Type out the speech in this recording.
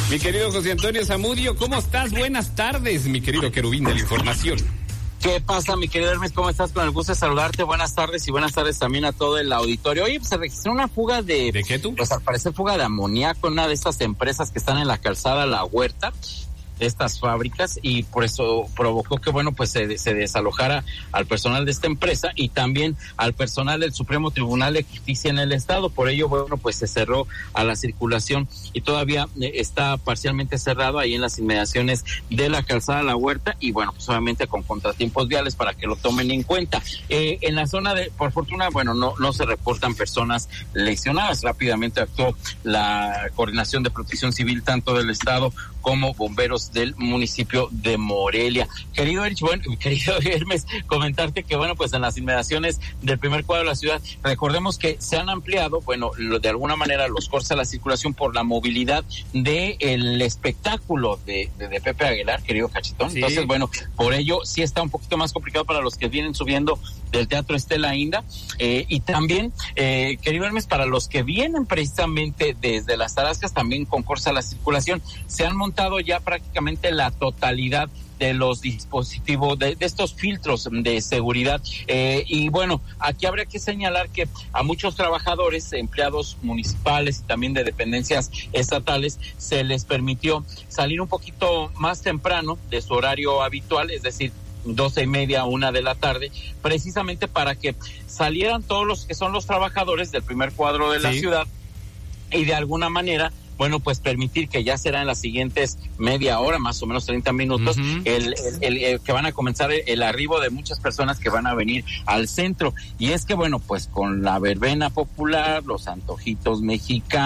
Mi querido José Antonio Zamudio, ¿cómo estás? Buenas tardes, mi querido querubín de la información. ¿Qué pasa, mi querido Hermes? ¿Cómo estás? Con el gusto de saludarte. Buenas tardes y buenas tardes también a todo el auditorio. Oye, pues se registró una fuga de... ¿De qué tú? Pues al parecer fuga de amoníaco en una de estas empresas que están en la calzada La Huerta, estas fábricas, y por eso provocó que, bueno, pues se desalojara al personal de esta empresa y también al personal del Supremo Tribunal de Justicia en el estado. Por ello, bueno, pues se cerró a la circulación y todavía está parcialmente cerrado ahí en las inmediaciones de la calzada La Huerta, y bueno, pues obviamente con contratiempos viales para que lo tomen en cuenta. En la zona por fortuna, bueno, no se reportan personas lesionadas. Rápidamente actuó la Coordinación de Protección Civil tanto del estado como bomberos del municipio de Morelia. Querido Hermes, comentarte que, bueno, pues en las inmediaciones del primer cuadro de la ciudad, recordemos que se han ampliado, bueno, de alguna manera los cortes a la circulación por la movilidad del espectáculo de Pepe Aguilar, querido Cachetón. Sí. Entonces, bueno, por ello sí está un poquito más complicado para los que vienen subiendo del Teatro Estela Inda, y también, querido Hermes, para los que vienen precisamente desde las Tarascas, también con cortes a la circulación, se han montado ya prácticamente la totalidad de los dispositivos, de estos filtros de seguridad, y bueno, aquí habría que señalar que a muchos trabajadores, empleados municipales y también de dependencias estatales, se les permitió salir un poquito más temprano de su horario habitual, es decir, 12:30, 1 de la tarde, precisamente para que salieran todos los que son los trabajadores del primer cuadro de la ciudad, y de alguna manera, bueno, pues permitir que ya será en las siguientes media hora, más o menos 30 minutos, el que van a comenzar el arribo de muchas personas que van a venir al centro. Y es que, bueno, pues con la verbena popular, los antojitos mexicanos,